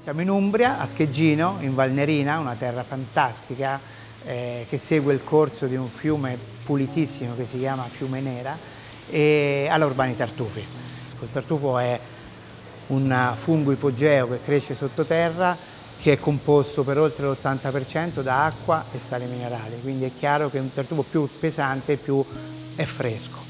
Siamo in Umbria, a Scheggino, in Valnerina, una terra fantastica che segue il corso di un fiume pulitissimo che si chiama Fiume Nera, e alla Urbani Tartufi. Il tartufo è un fungo ipogeo che cresce sottoterra, che è composto per oltre l'80% da acqua e sali minerali, quindi è chiaro che un tartufo più pesante più è fresco.